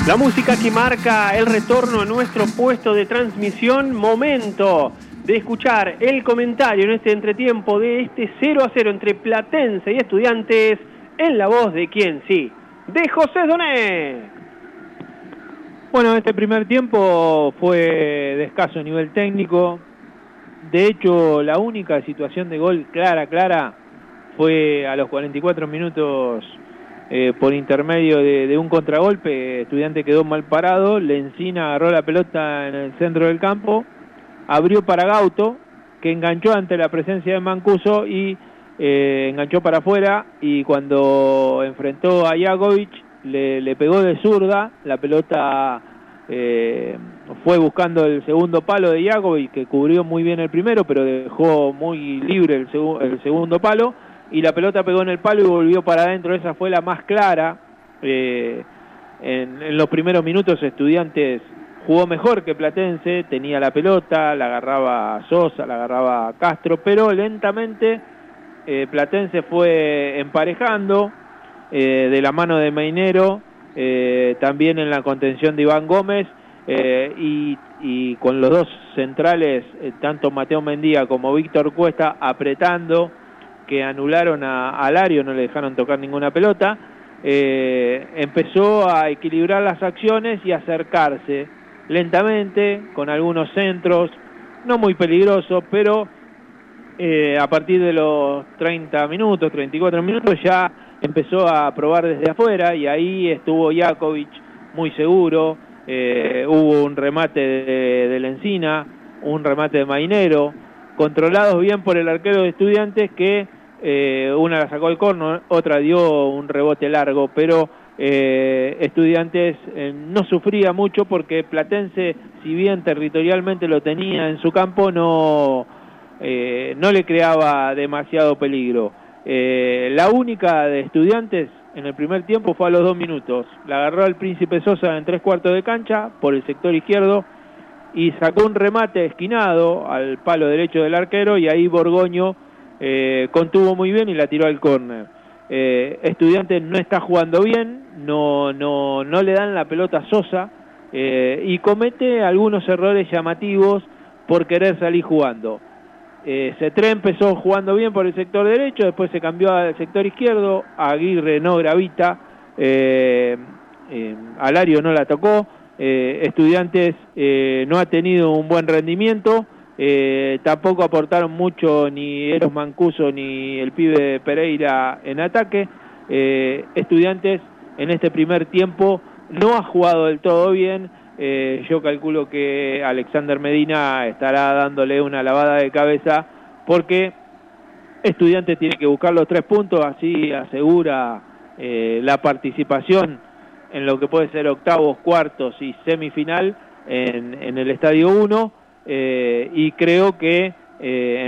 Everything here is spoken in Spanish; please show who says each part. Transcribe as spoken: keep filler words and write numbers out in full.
Speaker 1: La música que marca el retorno a nuestro puesto de transmisión. Momento de escuchar el comentario en este entretiempo de este cero a cero entre Platense y Estudiantes, en la voz de quién, sí, de José Doné.
Speaker 2: Bueno, este primer tiempo fue de escaso nivel técnico. De hecho, la única situación de gol clara, clara, fue a los cuarenta y cuatro minutos eh, por intermedio de, de un contragolpe. Estudiante quedó mal parado, Lencina agarró la pelota en el centro del campo, abrió para Gauto, que enganchó ante la presencia de Mancuso y eh, enganchó para afuera, y cuando enfrentó a Jakovic le, le pegó de zurda, la pelota eh, fue buscando el segundo palo de Jakovic, que cubrió muy bien el primero, pero dejó muy libre el, seg el segundo palo, y la pelota pegó en el palo y volvió para adentro. Esa fue la más clara. Eh, en, en los primeros minutos Estudiantes jugó mejor que Platense, tenía la pelota, la agarraba Sosa, la agarraba Castro, pero lentamente eh, Platense fue emparejando eh, de la mano de Mainero, eh, también en la contención de Iván Gómez, eh, y, y con los dos centrales, eh, tanto Mateo Mendía como Víctor Cuesta, apretando, que anularon a, a Lario, no le dejaron tocar ninguna pelota. Eh, empezó a equilibrar las acciones y acercarse lentamente, con algunos centros, no muy peligrosos, pero eh, a partir de los treinta minutos, treinta y cuatro minutos, ya empezó a probar desde afuera, y ahí estuvo Jakovic muy seguro. Eh, hubo un remate de, de Lencina, un remate de Mainero, controlados bien por el arquero de Estudiantes, que eh, una la sacó al córner, otra dio un rebote largo, pero Eh, Estudiantes eh, no sufría mucho, porque Platense, si bien territorialmente lo tenía en su campo, no, eh, no le creaba demasiado peligro. Eh, la única de Estudiantes en el primer tiempo fue a los dos minutos. La agarró al Príncipe Sosa en tres cuartos de cancha por el sector izquierdo y sacó un remate esquinado al palo derecho del arquero, y ahí Borgoño eh, contuvo muy bien y la tiró al córner. Eh, Estudiantes no está jugando bien, no, no, no le dan la pelota a Sosa, eh, y comete algunos errores llamativos por querer salir jugando. Eh, Cetré empezó jugando bien por el sector derecho, después se cambió al sector izquierdo, Aguirre no gravita, eh, eh, Alario no la tocó, eh, Estudiantes eh, no ha tenido un buen rendimiento. Eh, tampoco aportaron mucho ni Eros Mancuso ni el pibe Pereira en ataque. eh, Estudiantes en este primer tiempo no ha jugado del todo bien. eh, yo calculo que Alexander Medina estará dándole una lavada de cabeza, porque Estudiantes tiene que buscar los tres puntos, así asegura eh, la participación en lo que puede ser octavos, cuartos y semifinal en, en el Estadio uno. Eh, y creo que eh,